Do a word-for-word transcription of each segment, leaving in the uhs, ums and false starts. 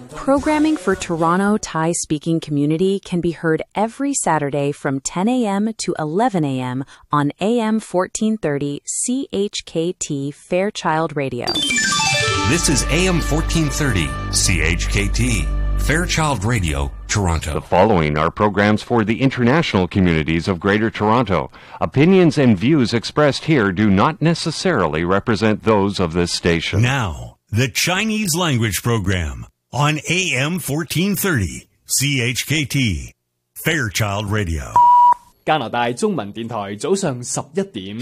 Programming for Toronto Thai-speaking community can be heard every Saturday from ten a.m. to eleven a.m. on A M fourteen thirty C H K T Fairchild Radio. This is A M fourteen thirty C H K T Fairchild Radio, Toronto. The following are programs for the international communities of Greater Toronto. Opinions and views expressed here do not necessarily represent those of this station. Now, the Chinese language program on A M fourteen thirty C H K T Fairchild Radio. 加拿大中文電台早上十一點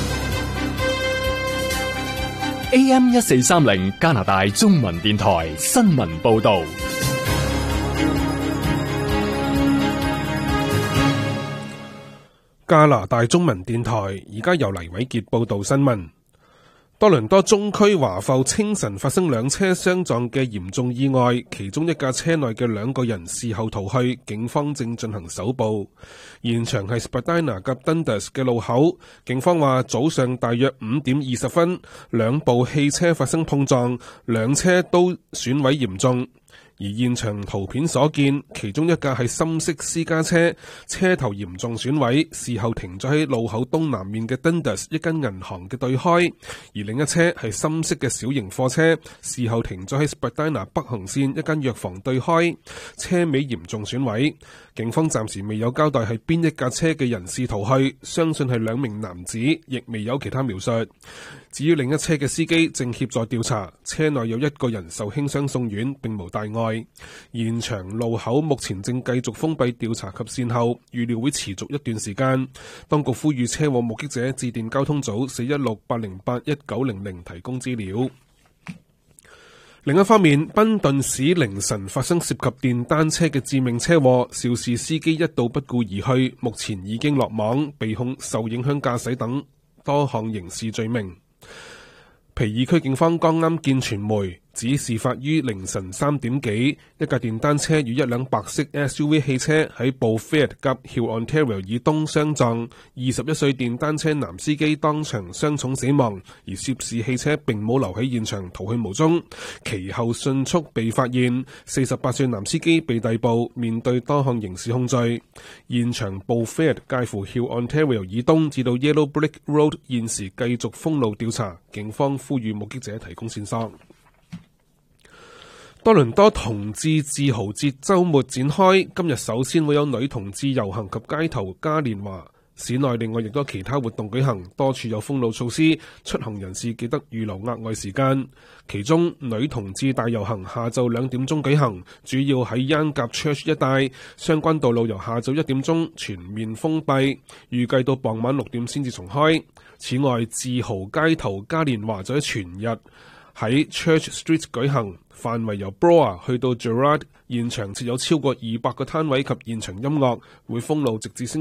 A M 一四三零加拿大中文電台新聞報導。 加拿大中文電台而家由黎偉傑報導新聞。多倫多中區華埠清晨發生兩車相撞嘅嚴重意外，其中一架車內嘅兩個人事後逃去，警方正進行搜捕。現場係 Spadina 及 Dundas 嘅路口，警方話早上大約五點二十分，兩部汽車發生碰撞，兩車都損毀嚴重。而現場圖片所見，其中一架係深色私家車，車頭嚴重損毀，事後停咗喺路口東南面嘅 Dundas 一間銀行嘅對開；而另一車係深色嘅小型貨車，事後停咗喺 Spadina 北行線一間藥房對開，車尾嚴重損毀。警方暫時未有交代係邊一架車嘅人士逃去，相信係兩名男子，亦未有其他描述。至於另一車嘅司機正協助調查，車內有一個人受輕傷送院，並無大礙。現場路口目前正繼續封閉調查及善後，預料會持續一段時間。當局呼籲車禍目擊者致電交通組四一六八零八一九零零提供資料。另一方面，賓頓市凌晨發生涉及電單車嘅致命車禍，肇事司機一度不顧而去，目前已經落網，被控受影響駕駛等多項刑事罪名。皮爾區警方剛啱見傳媒指事發於凌晨三點幾，一架電單車與一輛白色 S U V 汽車喺布菲爾及 Hill Ontario 以東相撞，二十一歲電單車男司機當場傷重死亡，而涉事汽車並冇留喺現場，逃去無蹤，其後迅速被發現。四十八歲男司機被逮捕，面對多項刑事控罪。現場布菲爾介乎 Hill Ontario 以東至到 Yellow Brick Road 現時繼續封路調查，警方呼籲目擊者提供線索。多倫多同志自豪節週末展開，今日首先會有女同志遊行及街頭嘉年華，市內另外亦都有其他活動舉行，多處有封路措施，出行人士記得預留額外時間。其中女同志大遊行下晝兩點鐘舉行，主要喺 Yonge Church 一帶，相關道路由下晝一點鐘全面封閉，預計到傍晚六點先至重開。此外，自豪街頭嘉年華就喺全日喺 Church Street 舉行，範圍由 Bloor 去到 Gerrard， 現場設有超過二百個攤位及現場音樂，會封路直至星